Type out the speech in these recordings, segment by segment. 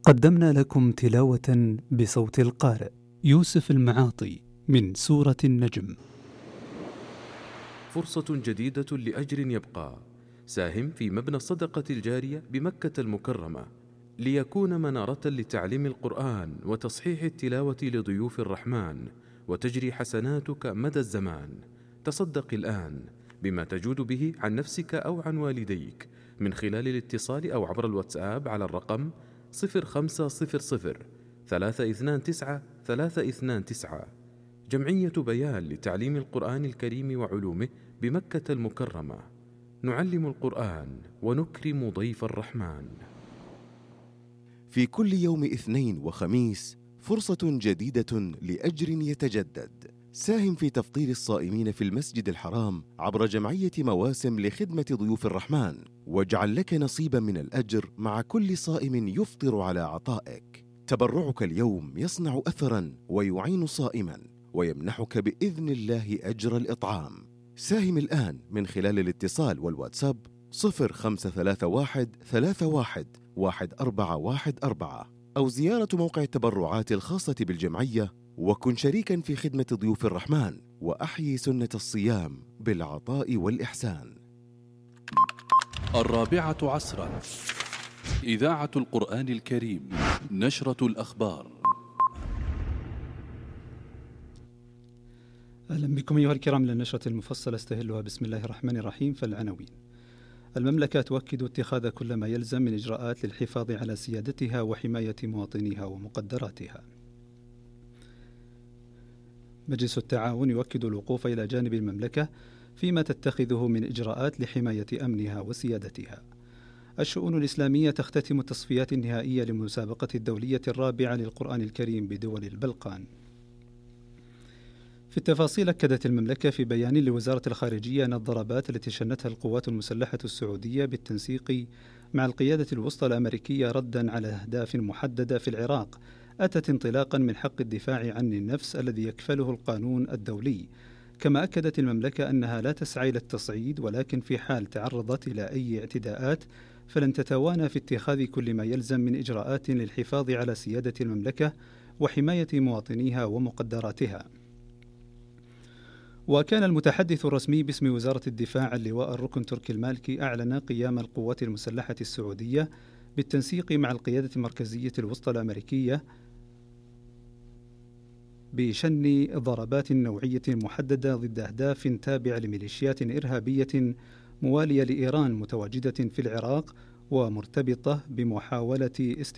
قدمنا لكم تلاوة بصوت القارئ يوسف المعاطي من سورة النجم. فرصة جديدة لأجر يبقى. ساهم في مبنى الصدقة الجارية بمكة المكرمة ليكون منارة لتعليم القرآن وتصحيح التلاوة لضيوف الرحمن، وتجري حسناتك مدى الزمان. تصدق الآن بما تجود به عن نفسك أو عن والديك من خلال الاتصال أو عبر الواتساب على الرقم 0500 329 329. جمعية بيان لتعليم القرآن الكريم وعلومه بمكة المكرمة. نعلم القرآن ونكرم ضيف الرحمن. في كل يوم اثنين وخميس فرصة جديدة لأجر يتجدد. ساهم في تفطير الصائمين في المسجد الحرام عبر جمعية مواسم لخدمة ضيوف الرحمن، واجعل لك نصيبا من الأجر مع كل صائم يفطر على عطائك. تبرعك اليوم يصنع أثرا ويعين صائما ويمنحك بإذن الله أجر الإطعام. ساهم الآن من خلال الاتصال والواتساب 0531 31 1414 أو زيارة موقع التبرعات الخاصة بالجمعية، وكن شريكا في خدمة ضيوف الرحمن وأحيي سنة الصيام بالعطاء والإحسان. 4 إذاعة القرآن الكريم، نشرة الأخبار. أهلا بكم أيها الكرام للنشرة المفصلة استهلها بسم الله الرحمن الرحيم. فالعناوين: المملكة تؤكد اتخاذ كل ما يلزم من إجراءات للحفاظ على سيادتها وحماية مواطنيها ومقدراتها. مجلس التعاون يؤكد الوقوف إلى جانب المملكة فيما تتخذه من إجراءات لحماية أمنها وسيادتها. الشؤون الإسلامية تختتم التصفيات النهائية للمسابقة الدولية الرابعة للقرآن الكريم بدول البلقان. في التفاصيل، أكدت المملكة في بيان لوزارة الخارجية أن الضربات التي شنتها القوات المسلحة السعودية بالتنسيق مع القيادة الوسطى الأمريكية ردا على أهداف محددة في العراق أتت انطلاقا من حق الدفاع عن النفس الذي يكفله القانون الدولي. كما أكدت المملكة أنها لا تسعى إلى التصعيد، ولكن في حال تعرضت إلى أي اعتداءات فلن تتوانى في اتخاذ كل ما يلزم من إجراءات للحفاظ على سيادة المملكة وحماية مواطنيها ومقدراتها. وكان المتحدث الرسمي باسم وزارة الدفاع اللواء الركن تركي المالكي أعلن قيام القوات المسلحة السعودية بالتنسيق مع القيادة المركزية الوسطى الأمريكية بشن ضربات نوعية محددة ضد أهداف تابعة لميليشيات إرهابية موالية لإيران متواجدة في العراق ومرتبطة بمحاولة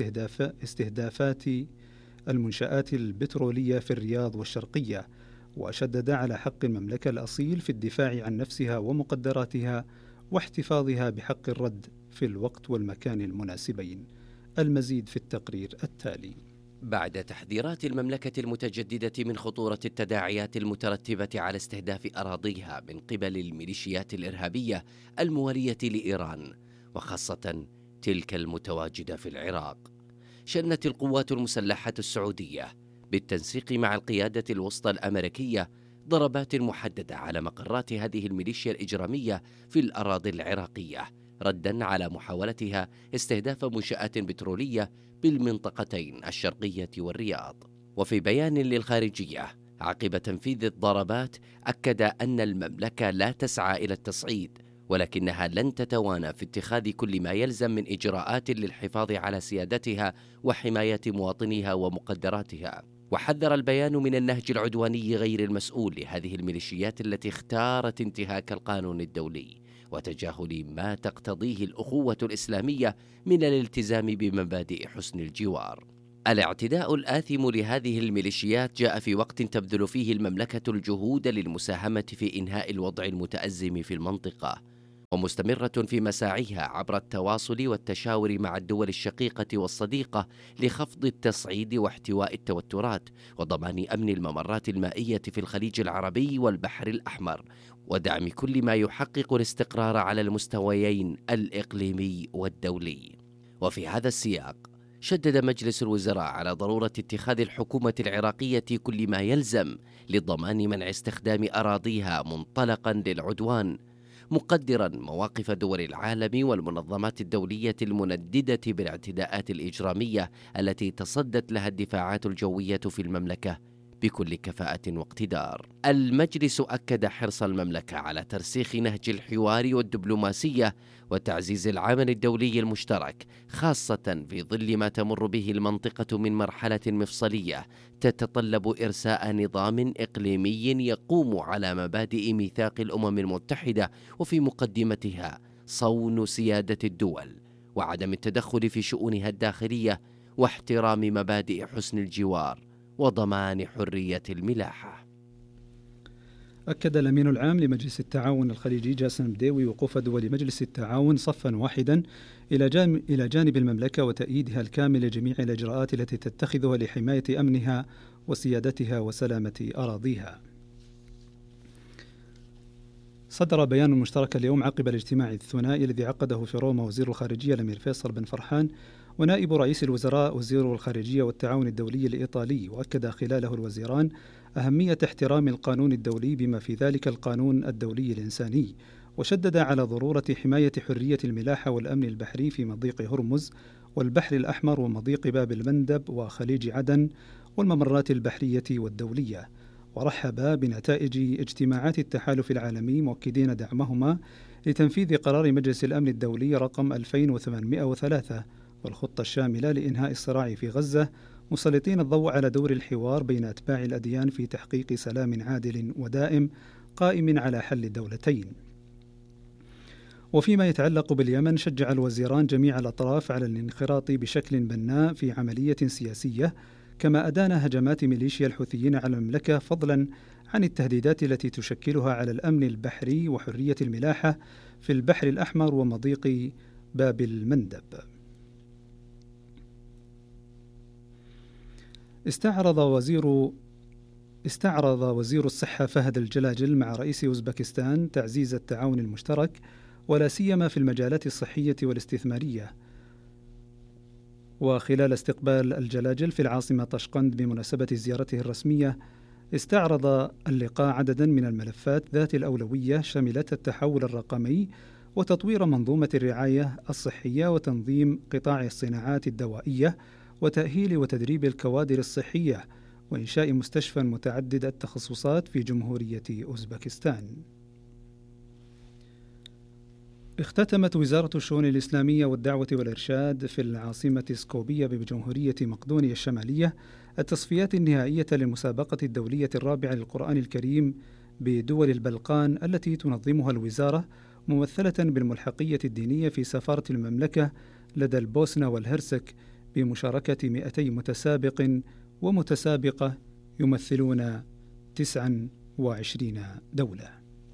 استهدافات المنشآت البترولية في الرياض والشرقية. وشدد على حق المملكة الأصيل في الدفاع عن نفسها ومقدراتها واحتفاظها بحق الرد في الوقت والمكان المناسبين. المزيد في التقرير التالي. بعد تحذيرات المملكة المتجددة من خطورة التداعيات المترتبة على استهداف أراضيها من قبل الميليشيات الإرهابية الموالية لإيران، وخاصة تلك المتواجدة في العراق، شنت القوات المسلحة السعودية بالتنسيق مع القيادة الوسطى الأمريكية ضربات محددة على مقرات هذه الميليشيا الإجرامية في الأراضي العراقية، ردا على محاولتها استهداف منشآت بترولية بالمنطقتين الشرقية والرياض. وفي بيان للخارجية عقب تنفيذ الضربات، أكد أن المملكة لا تسعى إلى التصعيد، ولكنها لن تتوانى في اتخاذ كل ما يلزم من إجراءات للحفاظ على سيادتها وحماية مواطنيها ومقدراتها. وحذر البيان من النهج العدواني غير المسؤول لهذه الميليشيات التي اختارت انتهاك القانون الدولي وتجاهل ما تقتضيه الأخوة الإسلامية من الالتزام بمبادئ حسن الجوار. الاعتداء الآثم لهذه الميليشيات جاء في وقت تبذل فيه المملكة الجهود للمساهمة في إنهاء الوضع المتأزم في المنطقة، ومستمرة في مساعيها عبر التواصل والتشاور مع الدول الشقيقة والصديقة لخفض التصعيد واحتواء التوترات وضمان أمن الممرات المائية في الخليج العربي والبحر الأحمر، ودعم كل ما يحقق الاستقرار على المستويين الإقليمي والدولي. وفي هذا السياق شدد مجلس الوزراء على ضرورة اتخاذ الحكومة العراقية كل ما يلزم لضمان منع استخدام أراضيها منطلقا للعدوان، مقدرا مواقف دول العالم والمنظمات الدولية المنددة بالاعتداءات الإجرامية التي تصدت لها الدفاعات الجوية في المملكة بكل كفاءة واقتدار. المجلس أكد حرص المملكة على ترسيخ نهج الحوار والدبلوماسية وتعزيز العمل الدولي المشترك، خاصة في ظل ما تمر به المنطقة من مرحلة مفصلية تتطلب إرساء نظام إقليمي يقوم على مبادئ ميثاق الأمم المتحدة، وفي مقدمتها صون سيادة الدول وعدم التدخل في شؤونها الداخلية واحترام مبادئ حسن الجوار وضمان حرية الملاحة. أكد الأمين العام لمجلس التعاون الخليجي جاسم بديوي وقوف دول مجلس التعاون صفا واحدا إلى جانب المملكة وتأييدها الكامل لجميع الإجراءات التي تتخذها لحماية أمنها وسيادتها وسلامة أراضيها. صدر بيان مشترك اليوم عقب الاجتماع الثنائي الذي عقده في روما وزير الخارجية الأمير فيصل بن فرحان ونائب رئيس الوزراء وزير الخارجية والتعاون الدولي الإيطالي، وأكد خلاله الوزيران أهمية احترام القانون الدولي بما في ذلك القانون الدولي الإنساني، وشدد على ضرورة حماية حرية الملاحة والأمن البحري في مضيق هرمز والبحر الأحمر ومضيق باب المندب وخليج عدن والممرات البحرية والدولية. ورحب بنتائج اجتماعات التحالف العالمي مؤكدين دعمهما لتنفيذ قرار مجلس الأمن الدولي رقم 2803 والخطة الشاملة لإنهاء الصراع في غزة، مسلطين الضوء على دور الحوار بين أتباع الأديان في تحقيق سلام عادل ودائم قائم على حل الدولتين. وفيما يتعلق باليمن، شجع الوزيران جميع الأطراف على الانخراط بشكل بناء في عملية سياسية، كما أدان هجمات ميليشيا الحوثيين على المملكة، فضلا عن التهديدات التي تشكلها على الأمن البحري وحرية الملاحة في البحر الأحمر ومضيق باب المندب. استعرض وزير الصحة فهد الجلاجل مع رئيس أوزبكستان تعزيز التعاون المشترك ولا سيما في المجالات الصحية والاستثمارية. وخلال استقبال الجلاجل في العاصمة طشقند بمناسبة زيارته الرسمية، استعرض اللقاء عددا من الملفات ذات الأولوية شملت التحول الرقمي وتطوير منظومة الرعاية الصحية وتنظيم قطاع الصناعات الدوائية وتأهيل وتدريب الكوادر الصحية وإنشاء مستشفى متعدد التخصصات في جمهورية أوزبكستان. اختتمت وزارة الشؤون الإسلامية والدعوة والإرشاد في العاصمة سكوبية بجمهورية مقدونيا الشمالية التصفيات النهائية للمسابقة الدولية الرابعة للقرآن الكريم بدول البلقان التي تنظمها الوزارة ممثلة بالملحقية الدينية في سفارة المملكة لدى البوسنة والهرسك بمشاركة 200 متسابق ومتسابقة يمثلون 29 دولة.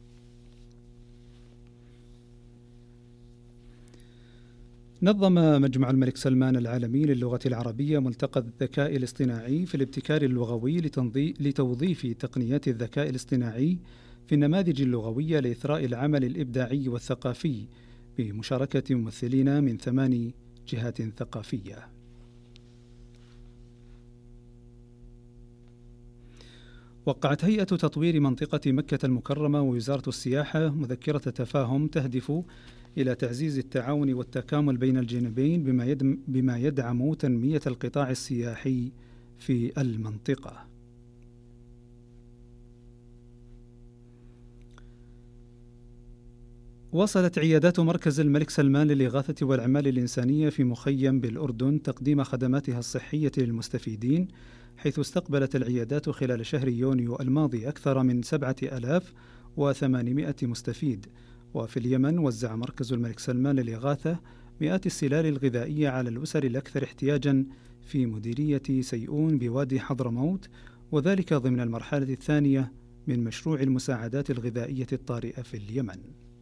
نظم مجمع الملك سلمان العالمي للغة العربية ملتقى الذكاء الاصطناعي في الابتكار اللغوي لتوظيف تقنيات الذكاء الاصطناعي في النماذج اللغوية لإثراء العمل الإبداعي والثقافي بمشاركة ممثلين من 8 جهات ثقافية. وقعت هيئة تطوير منطقة مكة المكرمة ووزارة السياحة مذكرة تفاهم تهدف إلى تعزيز التعاون والتكامل بين الجانبين بما يدعم تنمية القطاع السياحي في المنطقة. واصلت عيادات مركز الملك سلمان للإغاثة والأعمال الإنسانية في مخيم بالأردن تقديم خدماتها الصحية للمستفيدين، حيث استقبلت العيادات خلال شهر يونيو الماضي أكثر من 7800 مستفيد. وفي اليمن وزع مركز الملك سلمان للإغاثة مئات السلال الغذائية على الأسر الأكثر احتياجا في مديرية سيئون بوادي حضرموت، وذلك ضمن المرحلة الثانية من مشروع المساعدات الغذائية الطارئة في اليمن.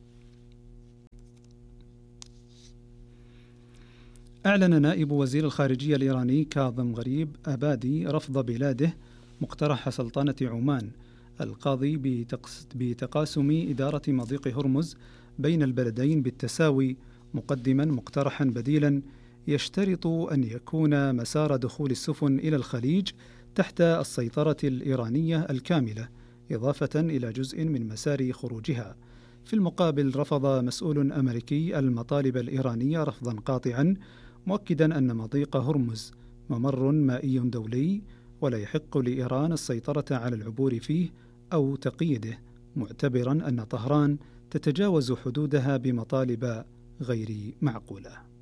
أعلن نائب وزير الخارجية الإيراني كاظم غريب آبادي رفض بلاده مقترح سلطنة عمان القاضي بتقاسم إدارة مضيق هرمز بين البلدين بالتساوي، مقدما مقترحا بديلا يشترط أن يكون مسار دخول السفن إلى الخليج تحت السيطرة الإيرانية الكاملة، إضافة إلى جزء من مسار خروجها، في المقابل رفض مسؤول أمريكي المطالب الإيرانية رفضا قاطعا، مؤكدا أن مضيق هرمز ممر مائي دولي ولا يحق لإيران السيطرة على العبور فيه أو تقييده، معتبرا أن طهران تتجاوز حدودها بمطالب غير معقولة.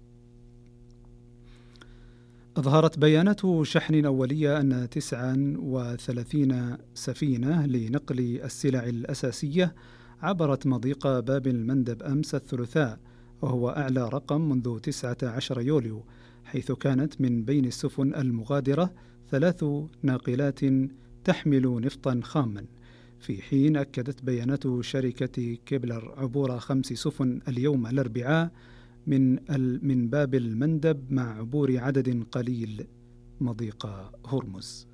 أظهرت بيانات شحن أولية أن 39 سفينة لنقل السلع الأساسية عبرت مضيق باب المندب أمس الثلاثاء، وهو أعلى رقم منذ 19 يوليو، حيث كانت من بين السفن المغادرة 3 ناقلات تحمل نفطا خاما، في حين أكدت بيانات شركة كيبلر عبور 5 سفن اليوم الأربعاء من باب المندب مع عبور عدد قليل مضيق هرمز.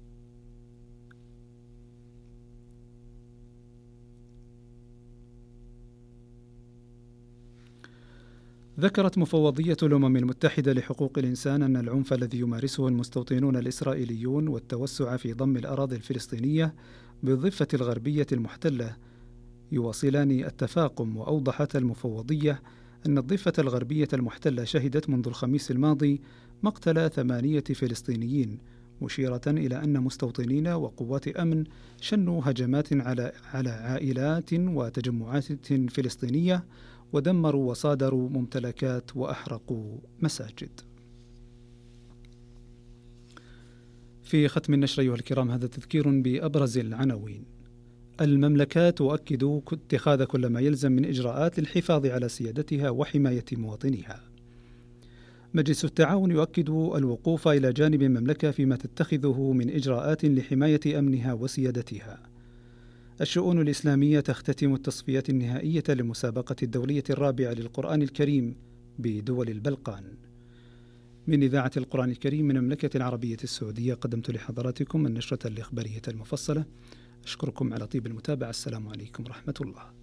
ذكرت مفوضية الأمم المتحدة لحقوق الإنسان أن العنف الذي يمارسه المستوطنون الإسرائيليون والتوسع في ضم الأراضي الفلسطينية بالضفة الغربية المحتلة يواصلان التفاقم. وأوضحت المفوضية أن الضفة الغربية المحتلة شهدت منذ الخميس الماضي مقتل 8 فلسطينيين، مشيرة إلى أن مستوطنين وقوات أمن شنوا هجمات على عائلات وتجمعات فلسطينية ودمروا وصادروا ممتلكات وأحرقوا مساجد. في ختم النشر أيها الكرام هذا تذكير بأبرز العناوين. المملكة تؤكد اتخاذ كل ما يلزم من إجراءات للحفاظ على سيادتها وحماية مواطنيها. مجلس التعاون يؤكد الوقوف إلى جانب المملكة فيما تتخذه من إجراءات لحماية أمنها وسيادتها. الشؤون الإسلامية تختتم التصفيات النهائية لمسابقة الدولية الرابعة للقرآن الكريم بدول البلقان. من إذاعة القرآن الكريم من المملكة العربية السعودية قدمت لحضراتكم النشرة الإخبارية المفصلة. أشكركم على طيب المتابعة. السلام عليكم ورحمة الله.